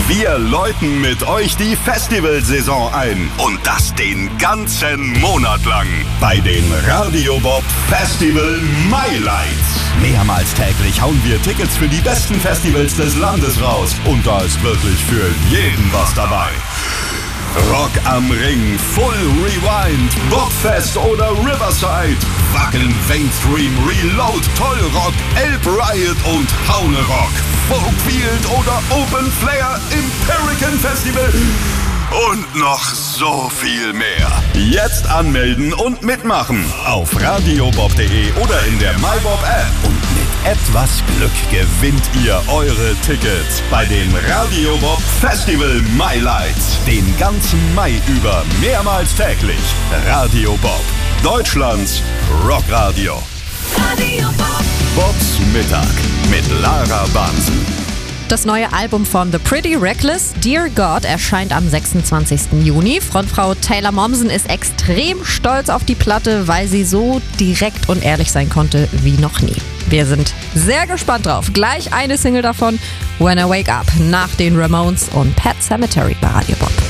Wir läuten mit euch die Festivalsaison ein. Und das den ganzen Monat lang. Bei den Radio Bob Festival Highlights. Mehrmals täglich hauen wir Tickets für die besten Festivals des Landes raus. Und da ist wirklich für jeden was dabei. Rock am Ring, Full Rewind, Bobfest oder Riverside, Wacken, Mainstream, Reload, Tollrock, Elb Riot und Haune Rock, Folkfield oder Open Flair im Pelican Festival und noch so viel mehr. Jetzt anmelden und mitmachen auf radiobob.de oder in der MyBob-App. Und mit etwas Glück gewinnt ihr eure Tickets bei den Radio Bob Festival Highlights. Den ganzen Mai über mehrmals täglich. Radio Bob, Deutschlands Rockradio. Radio Bob. Bobs Mittag mit Lara Bansen. Das neue Album von The Pretty Reckless, Dear God, erscheint am 26. Juni. Frontfrau Taylor Momsen ist extrem stolz auf die Platte, weil sie so direkt und ehrlich sein konnte wie noch nie. Wir sind sehr gespannt drauf. Gleich eine Single davon, When I Wake Up, nach den Ramones und Pet Sematary bei Radio Bob.